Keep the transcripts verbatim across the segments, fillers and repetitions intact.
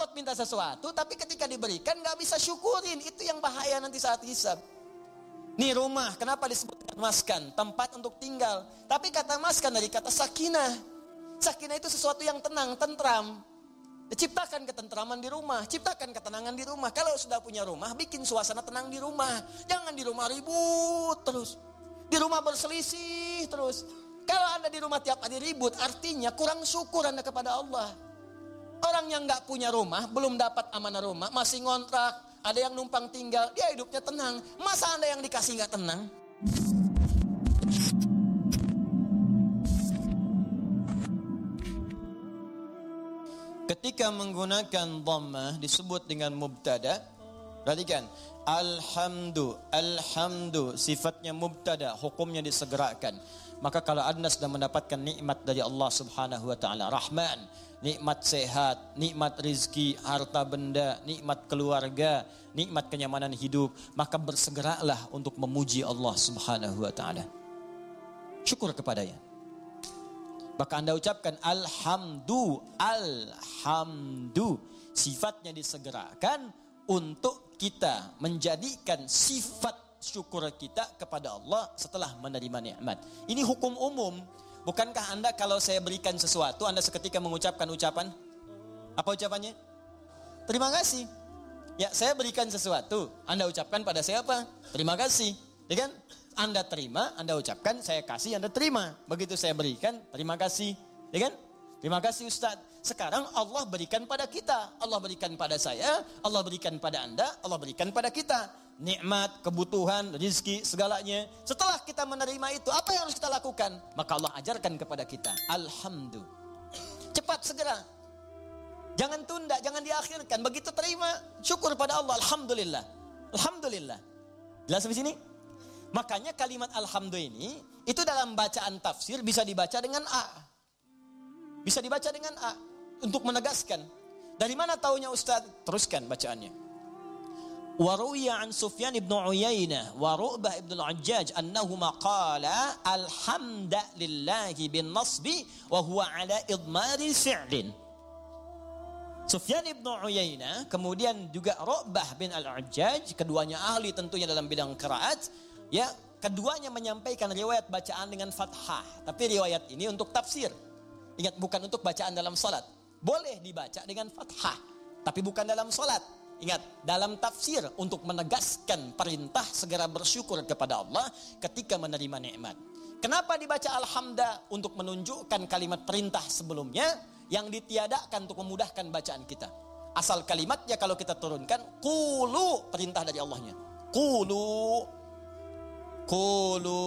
Sempat minta sesuatu, tapi ketika diberikan nggak bisa syukurin. Itu yang bahaya nanti saat hisab. Nih rumah, kenapa disebutkan maskan? Tempat untuk tinggal. Tapi kata maskan dari kata sakinah. Sakinah itu sesuatu yang tenang, tentram. Ciptakan ketentraman di rumah, ciptakan ketenangan di rumah. Kalau sudah punya rumah, bikin suasana tenang di rumah. Jangan di rumah ribut terus. Di rumah berselisih terus. Kalau Anda di rumah tiap hari ribut, artinya kurang syukur Anda kepada Allah. Orang yang gak punya rumah, belum dapat amanah rumah, masih ngontrak, ada yang numpang tinggal, dia hidupnya tenang. Masa Anda yang dikasih gak tenang? Ketika menggunakan dhammah disebut dengan mubtada. Perhatikan, alhamdu, alhamdu sifatnya mubtada, hukumnya disegerakan. Maka kalau Anda sudah mendapatkan nikmat dari Allah Subhanahu wa taala, Rahman, nikmat sehat, nikmat rizki, harta benda, nikmat keluarga, nikmat kenyamanan hidup, maka bersegeralah untuk memuji Allah Subhanahu wa taala. Syukur kepadanya. Maka Anda ucapkan alhamdu, alhamdu. Sifatnya disegerakan untuk kita menjadikan sifat syukur kita kepada Allah setelah menerima nikmat. Ini hukum umum. Bukankah Anda kalau saya berikan sesuatu, Anda seketika mengucapkan ucapan? Apa ucapannya? Terima kasih. Ya, saya berikan sesuatu, Anda ucapkan pada siapa? Terima kasih. Ya kan? Anda terima, Anda ucapkan, saya kasih, Anda terima. Begitu saya berikan, terima kasih. Ya kan? Terima kasih Ustaz. Sekarang Allah berikan pada kita. Allah berikan pada saya, Allah berikan pada Anda, Allah berikan pada kita. Nikmat, kebutuhan, rizki, segalanya. Setelah kita menerima itu, apa yang harus kita lakukan? Maka Allah ajarkan kepada kita. Alhamdulillah. Cepat, segera. Jangan tunda, jangan diakhirkan. Begitu terima, syukur pada Allah. Alhamdulillah. Alhamdulillah. Jelas sampai sini? Makanya kalimat alhamdulillah ini, itu dalam bacaan tafsir bisa dibaca dengan A. Bisa dibaca dengan A. Untuk menegaskan. Dari mana taunya Ustaz? Teruskan bacaannya. Waruya an Sufyan ibn Uyainah wa Ru'bah ibn al-Ajjaj annahuma qala alhamdulillahi bin nasbi wa huwa ala idmari fi'lin. Sufyan ibn Uyainah, kemudian juga Ru'bah bin al-Ajjaj, keduanya ahli tentunya dalam bidang qiraat, ya, keduanya menyampaikan riwayat bacaan dengan fathah, tapi riwayat ini untuk tafsir. Ingat, bukan untuk bacaan dalam salat. Boleh dibaca dengan fathah, tapi bukan dalam salat. Ingat, dalam tafsir untuk menegaskan perintah segera bersyukur kepada Allah ketika menerima nikmat. Kenapa dibaca alhamdulillah? Untuk menunjukkan kalimat perintah sebelumnya yang ditiadakan untuk memudahkan bacaan kita. Asal kalimatnya kalau kita turunkan, qulu, perintah dari Allahnya. Qulu, qulu.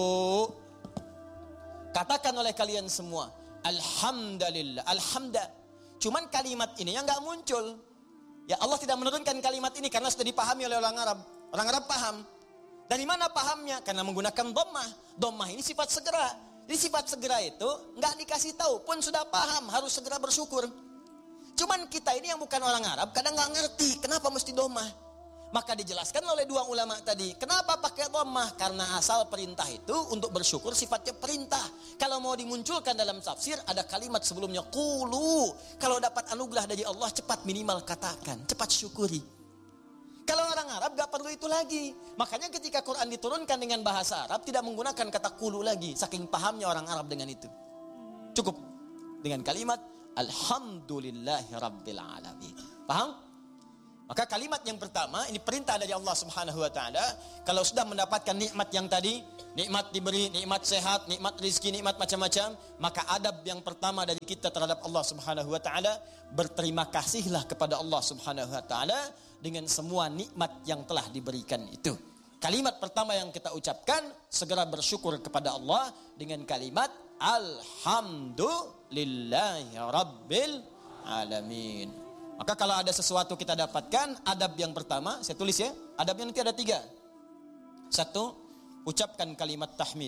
Katakan oleh kalian semua, alhamdulillah, alhamdulillah. Cuman kalimat ini yang gak muncul. Ya, Allah tidak menurunkan kalimat ini karena sudah dipahami oleh orang Arab. Orang Arab paham. Dari mana pahamnya? Karena menggunakan dhammah. Dhammah ini sifat segera. Jadi sifat segera itu nggak dikasih tahu pun sudah paham harus segera bersyukur. Cuman kita ini yang bukan orang Arab kadang nggak ngerti kenapa mesti dhammah. Maka dijelaskan oleh dua ulama tadi. Kenapa pakai dhammah? Karena asal perintah itu untuk bersyukur sifatnya perintah. Kalau mau dimunculkan dalam tafsir ada kalimat sebelumnya qulu. Kalau dapat anugerah dari Allah cepat minimal katakan, cepat syukuri. Kalau orang Arab gak perlu itu lagi. Makanya ketika Quran diturunkan dengan bahasa Arab tidak menggunakan kata qulu lagi, saking pahamnya orang Arab dengan itu. Cukup dengan kalimat alhamdulillahi rabbil alamin. Paham? Maka kalimat yang pertama ini perintah dari Allah Subhanahu wa taala. Kalau sudah mendapatkan nikmat yang tadi, nikmat diberi, nikmat sehat, nikmat rezeki, nikmat macam-macam, maka adab yang pertama dari kita terhadap Allah Subhanahu wa taala, berterima kasihlah kepada Allah Subhanahu wa taala dengan semua nikmat yang telah diberikan itu. Kalimat pertama yang kita ucapkan, segera bersyukur kepada Allah dengan kalimat alhamdulillahi rabbil alamin. Maka kalau ada sesuatu kita dapatkan, adab yang pertama, saya tulis ya, adabnya nanti ada tiga. Satu, ucapkan kalimat tahmid.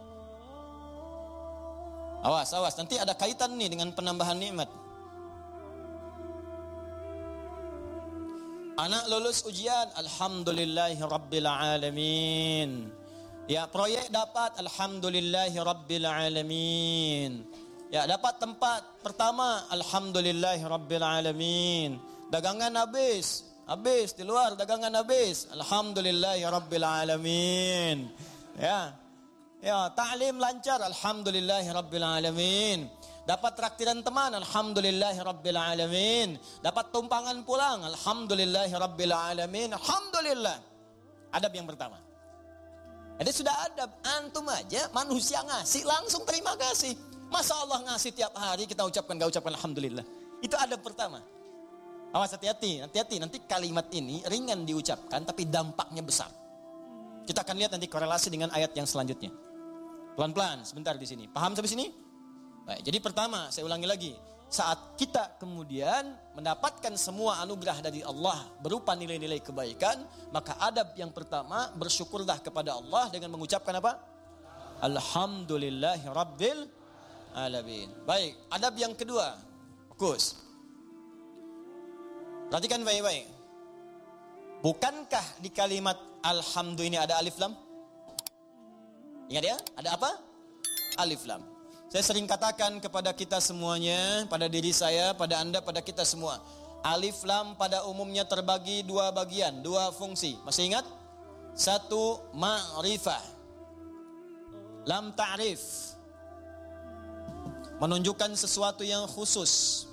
Awas, awas, nanti ada kaitan nih dengan penambahan nikmat. Anak lulus ujian, alhamdulillahi rabbil alamin. Ya, proyek dapat, alhamdulillahi rabbil alamin. Ya, dapat tempat pertama, alhamdulillahi rabbil alamin. dagangan habis, habis di luar dagangan habis. Alhamdulillahirabbil alamin. Ya. Ya, ta'lim lancar, alhamdulillahirabbil alamin. Dapat traktiran teman, alhamdulillahirabbil alamin. Dapat tumpangan pulang, alhamdulillahirabbil alamin. Alhamdulillah. Adab yang pertama. Jadi sudah adab, antum aja manusia ngasih langsung terima kasih. Masa Allah ngasih tiap hari kita ucapkan gak ucapkan alhamdulillah. Itu adab pertama. Awas hati-hati, hati-hati nanti kalimat ini ringan diucapkan tapi dampaknya besar. Kita akan lihat nanti korelasi dengan ayat yang selanjutnya. Pelan-pelan sebentar di sini. Paham sampai sini? Baik, jadi pertama saya ulangi lagi. Saat kita kemudian mendapatkan semua anugerah dari Allah berupa nilai-nilai kebaikan, maka adab yang pertama bersyukurlah kepada Allah dengan mengucapkan apa? Alhamdulillahirabbil alamin. Baik, adab yang kedua. Fokus. Perhatikan baik-baik. Bukankah di kalimat alhamdu ini ada alif lam? Ingat ya, ada apa? Alif lam. Saya sering katakan kepada kita semuanya, pada diri saya, pada Anda, pada kita semua. Alif lam pada umumnya terbagi dua bagian, dua fungsi. Masih ingat? Satu, ma'rifah. Lam ta'rif. Menunjukkan sesuatu yang khusus.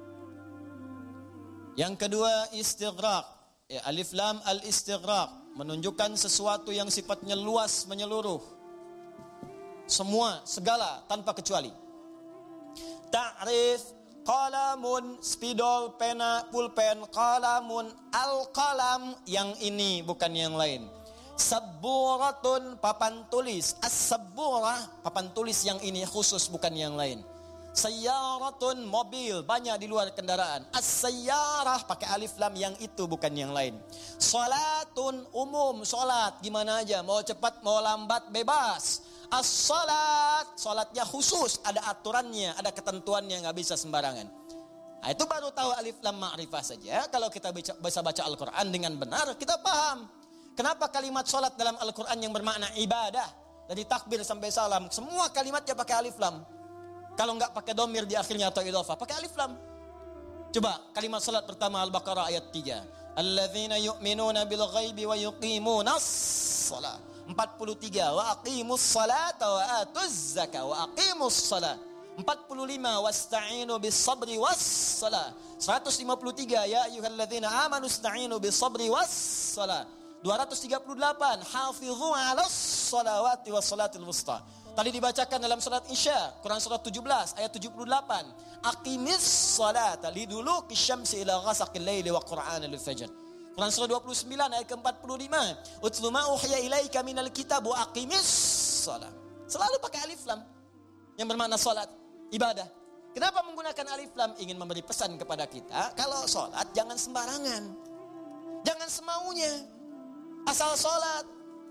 Yang kedua, istighraq. Ya, alif lam al-istighraq. Menunjukkan sesuatu yang sifatnya luas, menyeluruh. Semua, segala, tanpa kecuali. Ta'rif, qalamun, spidol, pena, pulpen, qalamun, al-qalam, yang ini bukan yang lain. Sabburatun, papan tulis. As-sabburah, papan tulis yang ini khusus bukan yang lain. Sayyaratun, mobil, banyak di luar kendaraan. As-sayyarah, pakai alif lam, yang itu bukan yang lain. Salatun, umum, salat, gimana aja, mau cepat, mau lambat, bebas. As-salat, salatnya khusus, ada aturannya, ada ketentuannya, nggak bisa sembarangan. Nah, itu baru tahu alif lam ma'rifah saja. Kalau kita bisa baca Al-Quran dengan benar, kita paham. Kenapa kalimat salat dalam Al-Quran yang bermakna ibadah, dari takbir sampai salam, semua kalimatnya pakai alif lam. Kalau nggak pakai domir di akhirnya atau idhofah, pakai alif lam. Coba kalimat salat pertama Al-Baqarah ayat tiga. Alladzina yu'minuna bil ghaibi wa yuqimunas shalah. empat puluh tiga wa aqimus salata wa atuz zakah wa aqimus salat. empat puluh lima wasta'inu bis sabri was salat. seratus lima puluh tiga ya ayyuhalladzina amanu ista'inu bis sabri was salat. dua ratus tiga puluh delapan hafizu 'alas salawati was salatil wusta. Tadi dibacakan dalam salat Isya, Quran surah tujuh belas ayat tujuh puluh delapan. Aqimis salata liduluki syamsi ila ghasaqil laili wa qur'anal fajr. Quran surah dua puluh sembilan ayat ke empat puluh lima. Utlu ma uhiya ilaika minal kitab wa aqimis salat. Selalu pakai alif lam yang bermakna salat, ibadah. Kenapa menggunakan alif lam? Ingin memberi pesan kepada kita, kalau salat jangan sembarangan. Jangan semaunya. Asal salat.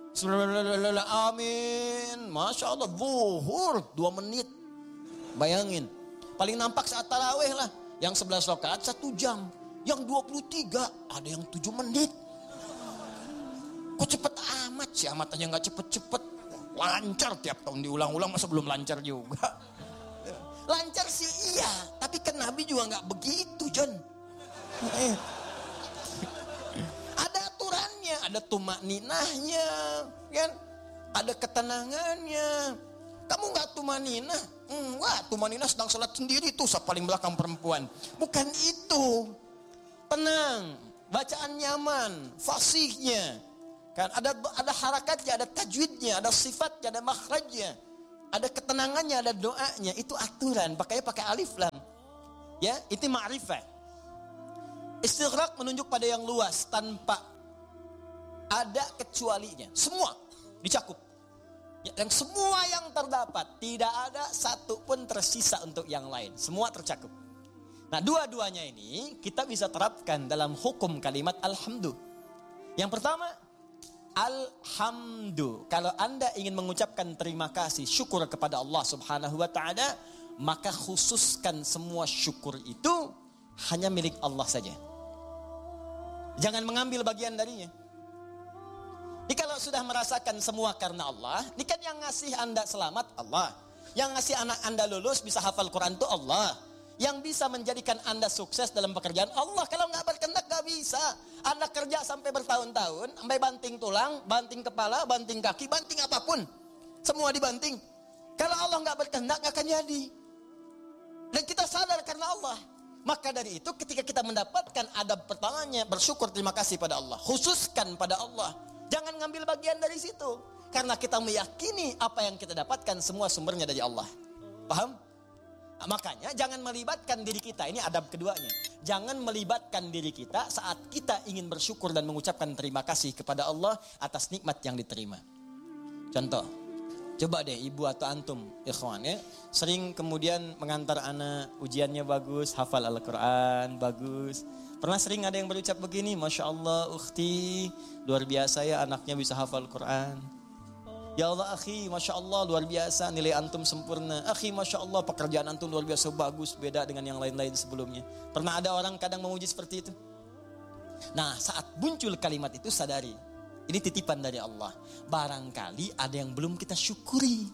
Amin. Masya Allah, zuhur dua menit. Bayangin, paling nampak saat tarawih lah. Yang sebelas rakaat satu jam. Yang dua puluh tiga ada yang tujuh menit. Kok cepet amat sih? Amat aja gak cepet-cepet. Lancar tiap tahun diulang-ulang, masa belum lancar juga? Lancar sih iya, tapi kan Nabi juga gak begitu, John. Ada aturannya, ada tumak ninahnya, kan? Ada ketenangannya. Kamu nggak tumak ninah? Enggak, tumak ninah sedang sholat sendiri tuh, paling belakang perempuan. Bukan itu. Tenang, bacaan nyaman, fasihnya, kan? Ada ada harakatnya, ada tajwidnya, ada sifatnya, ada makhrajnya, ada ketenangannya, ada doanya. Itu aturan. Pakainya pakai alif lam. Ya, itu ma'rifah. Istighraq menunjuk pada yang luas tanpa ada kecualinya. Semua dicakup. Dan semua yang terdapat, tidak ada satu pun tersisa untuk yang lain. Semua tercakup. Nah, dua-duanya ini kita bisa terapkan dalam hukum kalimat alhamdu. Yang pertama, alhamdu. Kalau Anda ingin mengucapkan terima kasih, syukur kepada Allah Subhanahu wa taala, maka khususkan semua syukur itu hanya milik Allah saja. Jangan mengambil bagian darinya. Ini kalau sudah merasakan semua karena Allah, ini kan yang ngasih Anda selamat Allah. Yang ngasih anak Anda lulus bisa hafal Quran itu Allah. Yang bisa menjadikan Anda sukses dalam pekerjaan Allah. Kalau nggak berkehendak nggak bisa. Anda kerja sampai bertahun-tahun, sampai banting tulang, banting kepala, banting kaki, banting apapun. Semua dibanting. Kalau Allah nggak berkehendak nggak akan jadi. Dan kita sadar karena Allah. Maka dari itu ketika kita mendapatkan adab pertamanya, bersyukur, terima kasih pada Allah. Khususkan pada Allah. Jangan ngambil bagian dari situ. Karena kita meyakini apa yang kita dapatkan semua sumbernya dari Allah. Paham? Nah, makanya jangan melibatkan diri kita. Ini adab keduanya. Jangan melibatkan diri kita saat kita ingin bersyukur dan mengucapkan terima kasih kepada Allah atas nikmat yang diterima. Contoh, coba deh ibu atau antum, ikhwan ya, sering kemudian mengantar anak, ujiannya bagus, hafal Al-Quran, bagus. Pernah sering ada yang berucap begini, Masya Allah ukhti, luar biasa ya anaknya bisa hafal Quran. Ya Allah akhi, Masya Allah luar biasa, nilai antum sempurna. Akhi, Masya Allah pekerjaan antum luar biasa bagus, beda dengan yang lain-lain sebelumnya. Pernah ada orang kadang memuji seperti itu? Nah, saat muncul kalimat itu sadari, ini titipan dari Allah. Barangkali ada yang belum kita syukuri.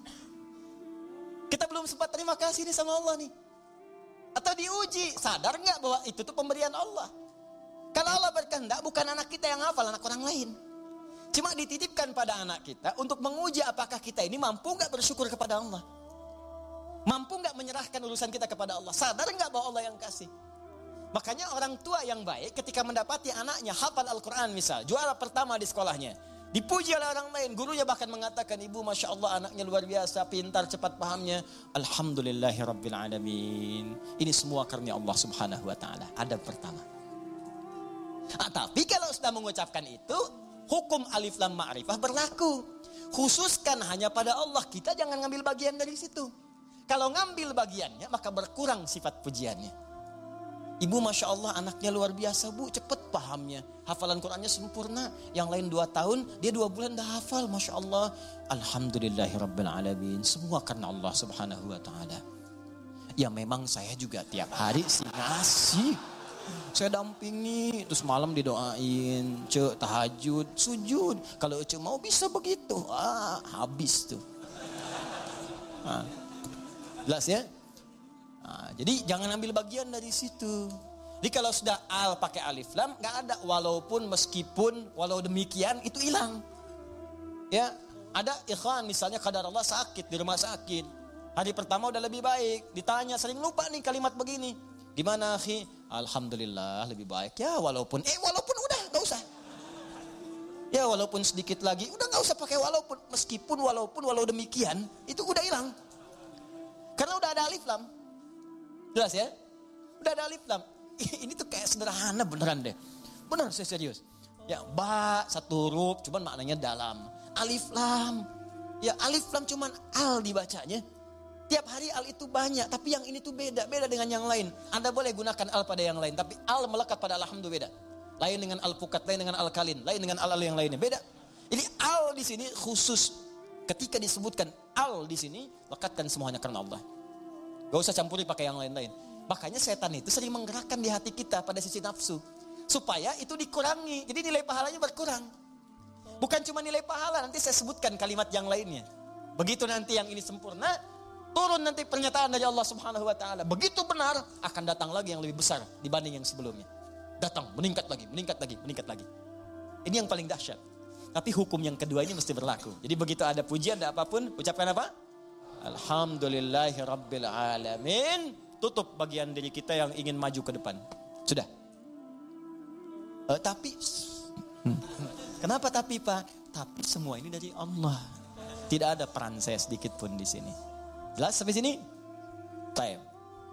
Kita belum sempat terima kasih nih sama Allah nih. Atau diuji, sadar gak bahwa itu tuh pemberian Allah. Kalau Allah berkehendak bukan anak kita yang hafal, anak orang lain. Cuma dititipkan pada anak kita untuk menguji apakah kita ini mampu gak bersyukur kepada Allah. Mampu gak menyerahkan urusan kita kepada Allah. Sadar gak bahwa Allah yang kasih. Makanya orang tua yang baik ketika mendapati anaknya hafal Al-Quran misal, juara pertama di sekolahnya, dipuji oleh orang lain, gurunya bahkan mengatakan, ibu Masya Allah anaknya luar biasa, pintar, cepat pahamnya. Alhamdulillahirrabbilalamin. Ini semua karena Allah subhanahu wa ta'ala. Adab pertama. Nah, tapi kalau sudah mengucapkan itu, hukum alif lam ma'rifah berlaku. Khususkan hanya pada Allah. Kita jangan ngambil bagian dari situ. Kalau ngambil bagiannya, maka berkurang sifat pujiannya. Ibu Masya Allah anaknya luar biasa bu, cepat pahamnya. Hafalan Qurannya sempurna. Yang lain dua tahun, dia dua bulan dah hafal. Masya Allah. Alhamdulillahirrabbilalamin. Semua karena Allah subhanahu wa ta'ala. Ya memang saya juga tiap hari sih ngasih. Saya dampingi, terus malam didoain, cek tahajud, sujud. Kalau cek mau bisa begitu, ah habis tuh. Nah, jelas ya? Nah, jadi jangan ambil bagian dari situ. Jadi kalau sudah al pakai alif lam, nggak ada walaupun, meskipun, walau demikian itu hilang. Ya, ada ikhwan misalnya kadar Allah sakit di rumah sakit. Hari pertama udah lebih baik, ditanya sering lupa nih kalimat begini. Gimana akhi? Alhamdulillah lebih baik. Ya walaupun, eh walaupun udah gak usah. Ya walaupun sedikit lagi, udah gak usah pakai walaupun. Meskipun, walaupun, walau demikian, itu udah hilang. Karena udah ada alif lam. Jelas ya? Udah ada alif lam. Ini tuh kayak sederhana beneran deh. Bener saya serius. Ya ba, satu huruf, cuman maknanya dalam. Alif lam. Ya alif lam cuman al dibacanya. Tiap hari al itu banyak, tapi yang ini tuh beda, beda dengan yang lain. Anda boleh gunakan al pada yang lain, tapi al melekat pada alhamdu beda. Lain dengan al pukat, lain dengan al kalin, lain dengan al al yang lainnya, beda. Jadi al di sini khusus. Ketika disebutkan al di sini, lekatkan semuanya karena Allah. Gak usah campuri pakai yang lain-lain. Makanya setan itu sering menggerakkan di hati kita pada sisi nafsu, supaya itu dikurangi. Jadi nilai pahalanya berkurang. Bukan cuma nilai pahala, nanti saya sebutkan kalimat yang lainnya. Begitu nanti yang ini sempurna, turun nanti pernyataan dari Allah subhanahu wa ta'ala. Begitu benar, akan datang lagi yang lebih besar dibanding yang sebelumnya. Datang, meningkat lagi, meningkat lagi, meningkat lagi. Ini yang paling dahsyat. Tapi hukum yang kedua ini mesti berlaku. Jadi begitu ada pujian, ada apapun, ucapkan apa? Alhamdulillahirrabbilalamin. Tutup bagian diri kita yang ingin maju ke depan. Sudah. Uh, tapi, kenapa tapi Pak? Tapi semua ini dari Allah. Tidak ada peran saya sedikit pun di sini. Jelas sampai sini? Baik.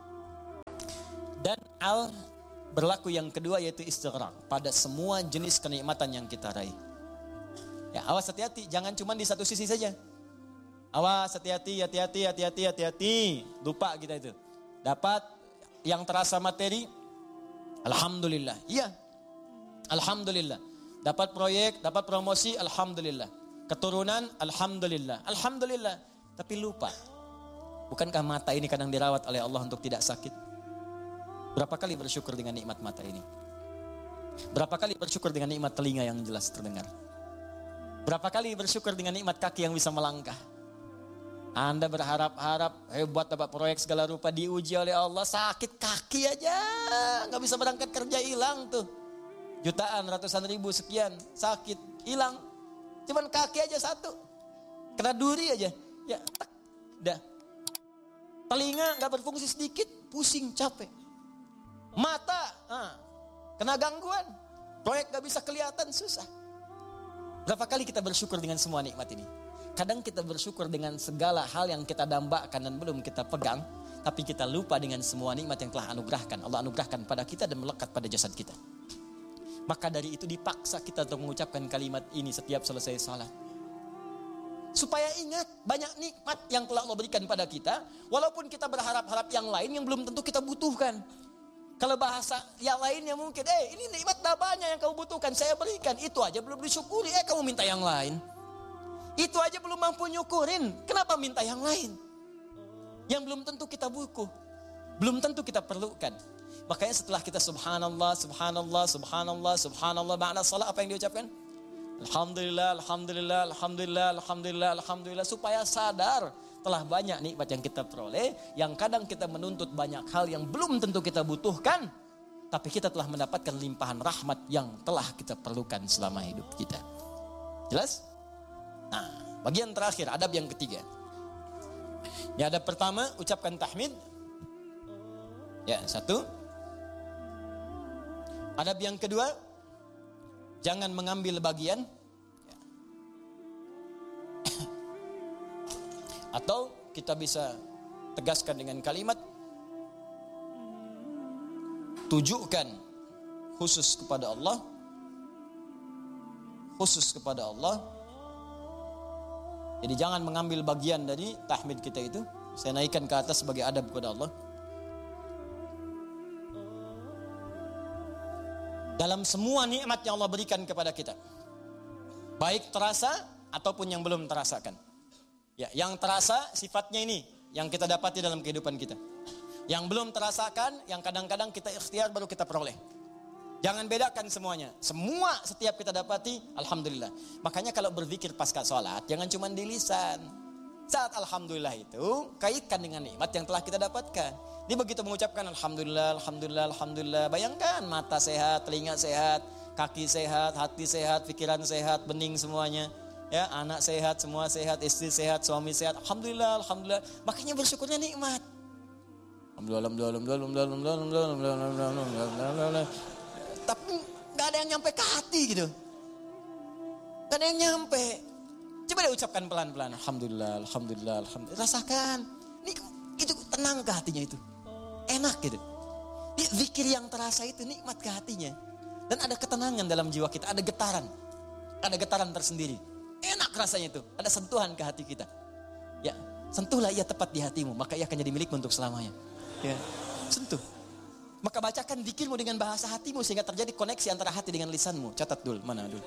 Dan al berlaku yang kedua yaitu istighraq pada semua jenis kenikmatan yang kita raih. Ya, awas hati-hati, jangan cuma di satu sisi saja. Awas hati-hati, hati-hati, hati-hati, hati-hati. Lupa kita itu. Dapat yang terasa materi, alhamdulillah. Iya. Alhamdulillah. Dapat proyek, dapat promosi, alhamdulillah. Keturunan, alhamdulillah. Alhamdulillah. Tapi lupa. Bukankah mata ini kadang dirawat oleh Allah untuk tidak sakit? Berapa kali bersyukur dengan nikmat mata ini? Berapa kali bersyukur dengan nikmat telinga yang jelas terdengar? Berapa kali bersyukur dengan nikmat kaki yang bisa melangkah? Anda berharap-harap hebat dapat proyek segala rupa, diuji oleh Allah, sakit kaki aja, nggak bisa berangkat kerja, hilang tuh. Jutaan, ratusan ribu, sekian, sakit, hilang. Cuman kaki aja satu, kena duri aja, ya, tak, dah. Telinga nggak berfungsi sedikit, pusing, capek. Mata, ah, kena gangguan, proyek nggak bisa kelihatan, susah. Berapa kali kita bersyukur dengan semua nikmat ini? Kadang kita bersyukur dengan segala hal yang kita dambakan dan belum kita pegang, tapi kita lupa dengan semua nikmat yang telah anugerahkan. Allah anugerahkan pada kita dan melekat pada jasad kita. Maka dari itu dipaksa kita untuk mengucapkan kalimat ini setiap selesai salat. Supaya ingat banyak nikmat yang telah Allah berikan pada kita, walaupun kita berharap-harap yang lain yang belum tentu kita butuhkan. Kalau bahasa yang lainnya mungkin, eh ini nikmat dah banyak yang kamu butuhkan, saya berikan. Itu aja belum disyukuri, eh kamu minta yang lain. Itu aja belum mampu nyukurin, kenapa minta yang lain? Yang belum tentu kita butuh, belum tentu kita perlukan. Makanya setelah kita subhanallah, subhanallah, subhanallah, subhanallah, makna salat apa yang diucapkan? Alhamdulillah, alhamdulillah, alhamdulillah, alhamdulillah, alhamdulillah. Supaya sadar telah banyak nikmat yang kita peroleh, yang kadang kita menuntut banyak hal yang belum tentu kita butuhkan, tapi kita telah mendapatkan limpahan rahmat yang telah kita perlukan selama hidup kita. Jelas? Nah, bagian terakhir, adab yang ketiga. Ya, adab pertama, ucapkan tahmid. Ya, satu. Adab yang kedua, jangan mengambil bagian. Ya. Atau kita bisa tegaskan dengan kalimat, tujukan khusus kepada Allah. Khusus kepada Allah. Jadi jangan mengambil bagian dari tahmid kita itu. Saya naikkan ke atas sebagai adab kepada Allah. Dalam semua nikmat yang Allah berikan kepada kita, baik terasa ataupun yang belum terasakan. Ya, yang terasa sifatnya ini yang kita dapati dalam kehidupan kita. Yang belum terasakan, yang kadang-kadang kita ikhtiar baru kita peroleh. Jangan bedakan semuanya. Semua setiap kita dapati, alhamdulillah. Makanya kalau berzikir pasca sholat, jangan cuma di lisan. Saat alhamdulillah itu, kaitkan dengan nikmat yang telah kita dapatkan. Dia begitu mengucapkan alhamdulillah, alhamdulillah, alhamdulillah. Bayangkan mata sehat, telinga sehat, kaki sehat, hati sehat, pikiran sehat, bening semuanya. Ya, anak sehat, semua sehat, istri sehat, suami sehat. Alhamdulillah, alhamdulillah. Makanya bersyukurnya nikmat. Alhamdulillah, alhamdulillah, alhamdulillah, alhamdulillah, alhamdulillah, alhamdulillah, alhamdulillah. Tapi gak ada yang nyampe ke hati gitu. Gak ada yang nyampe. Coba deh ucapkan pelan-pelan. Alhamdulillah, alhamdulillah, alhamdulillah. Rasakan. Ini, itu tenang ke hatinya itu. Enak gitu. Zikir yang terasa itu nikmat ke hatinya. Dan ada ketenangan dalam jiwa kita. Ada getaran. Ada getaran tersendiri. Enak rasanya itu. Ada sentuhan ke hati kita. Ya, sentuhlah ia tepat di hatimu. Maka ia akan jadi milikmu untuk selamanya. Ya, sentuh. Maka bacakan zikirmu dengan bahasa hatimu sehingga terjadi koneksi antara hati dengan lisanmu. Catat dulu, mana dulu.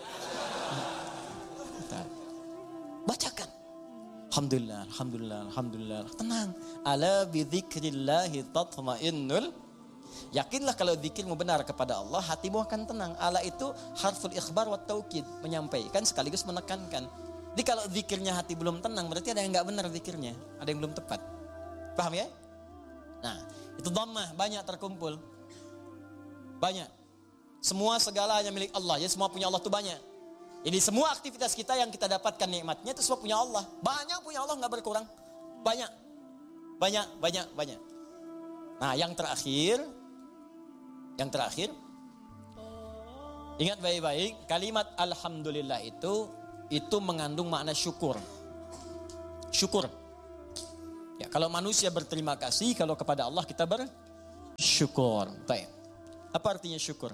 Bacakan. Alhamdulillah, alhamdulillah, alhamdulillah. Tenang. Ala bi dzikrillahi tatmainnul. Yakinlah kalau zikirmu benar kepada Allah, hatimu akan tenang. Ala itu harful ikhbar wa taukid, menyampaikan sekaligus menekankan. Jadi kalau zikirnya hati belum tenang, berarti ada yang enggak benar zikirnya, ada yang belum tepat. Paham ya? Nah, itu dhammah banyak terkumpul. Banyak. Semua segalanya milik Allah. Jadi semua punya Allah itu banyak. Jadi semua aktivitas kita yang kita dapatkan nikmatnya itu semua punya Allah. Banyak punya Allah, enggak berkurang. Banyak. Banyak, banyak, banyak. Nah, yang terakhir yang terakhir ingat baik-baik, kalimat alhamdulillah itu itu mengandung makna syukur. Syukur. Ya, kalau manusia berterima kasih, kalau kepada Allah kita bersyukur. Baik. Apa artinya syukur?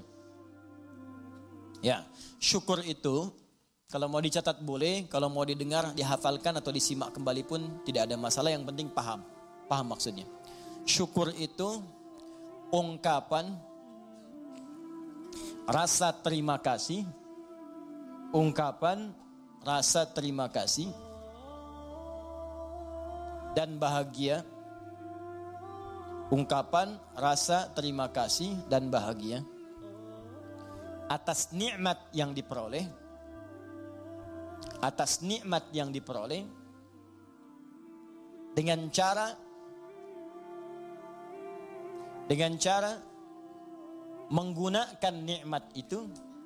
Ya, syukur itu kalau mau dicatat boleh, kalau mau didengar, dihafalkan atau disimak kembali pun tidak ada masalah, yang penting paham. Paham maksudnya. Syukur itu ungkapan rasa terima kasih, ungkapan rasa terima kasih dan bahagia, ungkapan rasa terima kasih dan bahagia atas nikmat yang diperoleh, atas nikmat yang diperoleh dengan cara dengan cara menggunakan nikmat itu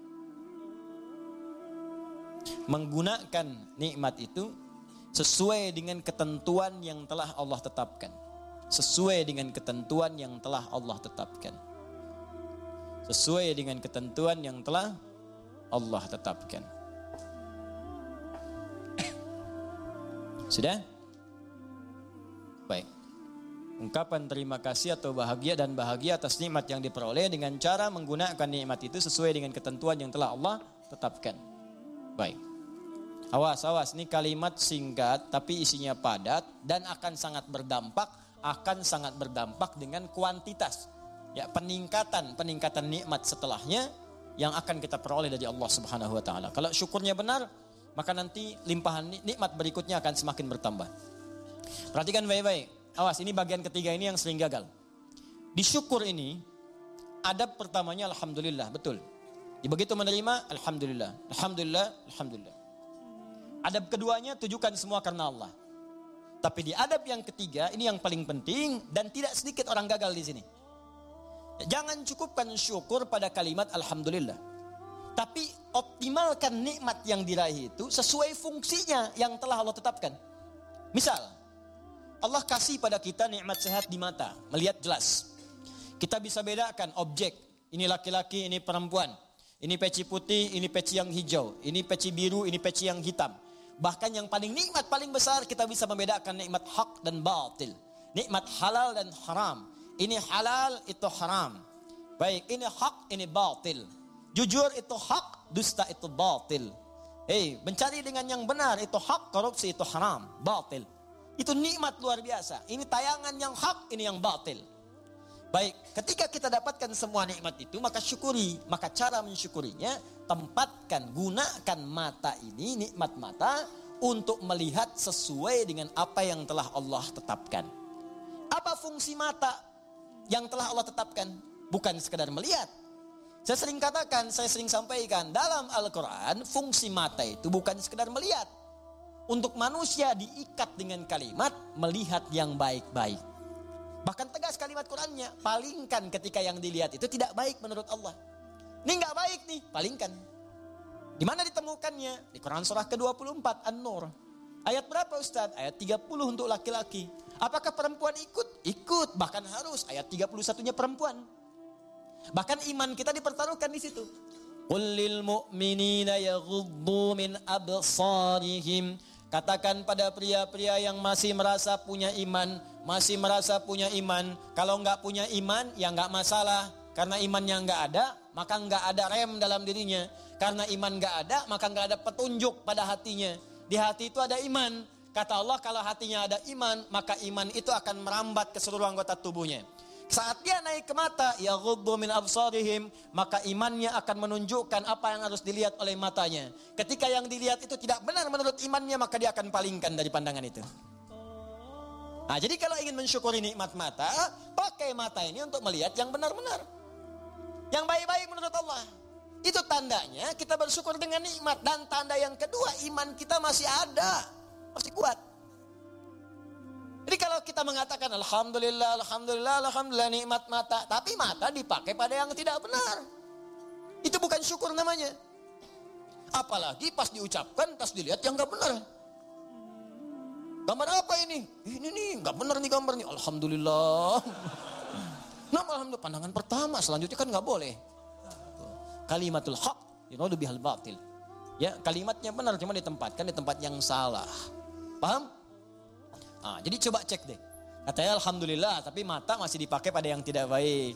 menggunakan nikmat itu sesuai dengan ketentuan yang telah Allah tetapkan. Sesuai dengan ketentuan yang telah Allah tetapkan. Sesuai dengan ketentuan yang telah Allah tetapkan. Sudah? Baik. Ungkapan terima kasih atau bahagia dan bahagia atas nikmat yang diperoleh dengan cara menggunakan nikmat itu sesuai dengan ketentuan yang telah Allah tetapkan. Baik. Awas, awas, ini kalimat singkat tapi isinya padat dan akan sangat berdampak, akan sangat berdampak dengan kuantitas. Ya, peningkatan, peningkatan nikmat setelahnya yang akan kita peroleh dari Allah Subhanahu wa taala. Kalau syukurnya benar, maka nanti limpahan nikmat berikutnya akan semakin bertambah. Perhatikan baik-baik. Awas, ini bagian ketiga ini yang sering gagal. Di syukur ini, adab pertamanya alhamdulillah, betul. Begitu menerima, alhamdulillah, alhamdulillah, alhamdulillah. Adab keduanya tujukan semua karena Allah. Tapi di adab yang ketiga, ini yang paling penting dan tidak sedikit orang gagal di sini. Jangan cukupkan syukur pada kalimat alhamdulillah. Tapi optimalkan nikmat yang diraih itu sesuai fungsinya yang telah Allah tetapkan. Misal, Allah kasih pada kita nikmat sehat di mata, melihat jelas. Kita bisa bedakan objek, ini laki-laki, ini perempuan. Ini peci putih, ini peci yang hijau, ini peci biru, ini peci yang hitam. Bahkan yang paling nikmat, paling besar, kita bisa membedakan nikmat hak dan batil. Nikmat halal dan haram. Ini halal, itu haram. Baik, ini hak, ini batil. Jujur itu hak, dusta itu batil. Hei, mencari dengan yang benar itu hak, korupsi itu haram, batil. Itu nikmat luar biasa. Ini tayangan yang hak, ini yang batil. Baik, ketika kita dapatkan semua nikmat itu, maka syukuri. Maka cara mensyukurinya, tempatkan, gunakan mata ini, nikmat mata, untuk melihat sesuai dengan apa yang telah Allah tetapkan. Apa fungsi mata yang telah Allah tetapkan? Bukan sekadar melihat. Saya sering katakan, saya sering sampaikan, dalam Al-Quran, fungsi mata itu bukan sekadar melihat. Untuk manusia diikat dengan kalimat, melihat yang baik-baik. Bahkan tegas kalimat Qurannya, palingkan ketika yang dilihat itu tidak baik menurut Allah. Ini enggak baik nih, palingkan. Di mana ditemukannya? Di Quran surah ke dua puluh empat, An-Nur. Ayat berapa Ustaz? Ayat tiga puluh untuk laki-laki. Apakah perempuan ikut? Ikut, bahkan harus. Ayat tiga puluh satu-nya perempuan. Bahkan iman kita dipertaruhkan di situ. Qul lil mu'minina yaghuddu min absarihim. Katakan pada pria-pria yang masih merasa punya iman, masih merasa punya iman. Kalau enggak punya iman, ya enggak masalah. Karena imannya enggak ada, maka enggak ada rem dalam dirinya. Karena iman enggak ada, maka enggak ada petunjuk pada hatinya. Di hati itu ada iman. Kata Allah, kalau hatinya ada iman, maka iman itu akan merambat ke seluruh anggota tubuhnya. Saat dia naik ke mata, yaghuddu min absarihim, maka imannya akan menunjukkan apa yang harus dilihat oleh matanya. Ketika yang dilihat itu tidak benar menurut imannya, maka dia akan palingkan dari pandangan itu. Nah, jadi kalau ingin mensyukuri nikmat mata, pakai mata ini untuk melihat yang benar-benar. Yang baik-baik menurut Allah. Itu tandanya kita bersyukur dengan nikmat. Dan tanda yang kedua, iman kita masih ada. Masih kuat. Jadi kalau kita mengatakan alhamdulillah, alhamdulillah, alhamdulillah nikmat mata. Tapi mata dipakai pada yang tidak benar. Itu bukan syukur namanya. Apalagi pas diucapkan, pas dilihat yang gak benar. Gambar apa ini? Ini nih, gak benar nih gambar nih. Alhamdulillah. Nah, alhamdulillah, pandangan pertama, selanjutnya kan gak boleh. Kalimatul haq, yuradu bihal batil. Ya, kalimatnya benar, cuma ditempatkan di tempat yang salah. Paham? Nah, jadi coba cek deh. Katanya alhamdulillah, tapi mata masih dipakai pada yang tidak baik.